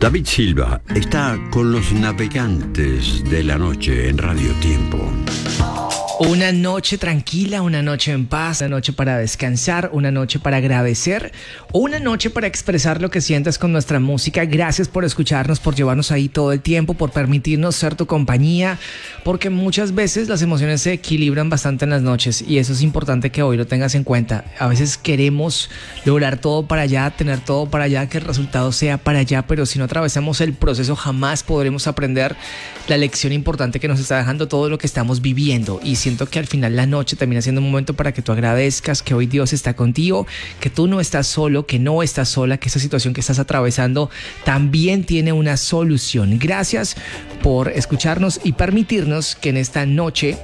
David Silva está con los navegantes de la noche en Radio Tiempo. Una noche tranquila, una noche en paz, una noche para descansar, una noche para agradecer, una noche para expresar lo que sientes con nuestra música. Gracias por escucharnos, por llevarnos ahí todo el tiempo, por permitirnos ser tu compañía, porque muchas veces las emociones se equilibran bastante en las noches y eso es importante que hoy lo tengas en cuenta. A veces queremos lograr todo para allá, tener todo para allá, que el resultado sea para allá, pero si no atravesamos el proceso jamás podremos aprender la lección importante que nos está dejando todo lo que estamos viviendo. Y siento que al final la noche termina siendo un momento para que tú agradezcas que hoy Dios está contigo, que tú no estás solo, que no estás sola, que esa situación que estás atravesando también tiene una solución. Gracias por escucharnos y permitirnos que en esta noche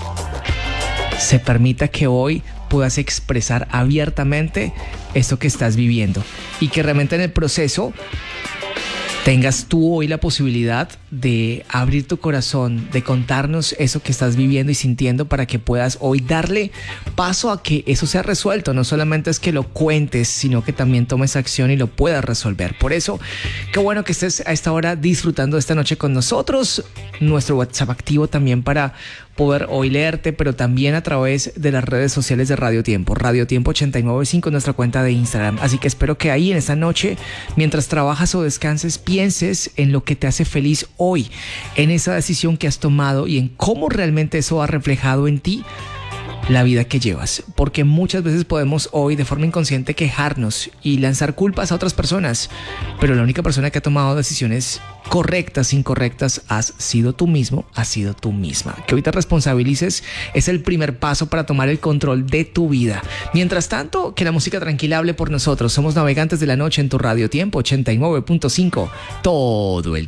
se permita que hoy puedas expresar abiertamente esto que estás viviendo y que realmente en el proceso tengas tú hoy la posibilidad de abrir tu corazón, de contarnos eso que estás viviendo y sintiendo para que puedas hoy darle paso a que eso sea resuelto. No solamente es que lo cuentes, sino que también tomes acción y lo puedas resolver. Por eso, qué bueno que estés a esta hora disfrutando esta noche con nosotros. Nuestro WhatsApp activo también para poder hoy leerte, pero también a través de las redes sociales de Radio Tiempo. Radio Tiempo 89.5 nuestra cuenta de Instagram. Así que espero que ahí en esta noche, mientras trabajas o descanses, pienses en lo que te hace feliz hoy, en esa decisión que has tomado y en cómo realmente eso ha reflejado en ti la vida que llevas, porque muchas veces podemos hoy de forma inconsciente quejarnos y lanzar culpas a otras personas, pero la única persona que ha tomado decisiones correctas, incorrectas, has sido tú mismo, has sido tú misma. Que hoy te responsabilices es el primer paso para tomar el control de tu vida. Mientras tanto, que la música tranquila hable por nosotros. Somos navegantes de la noche en tu Radio Tiempo 89.5 todo el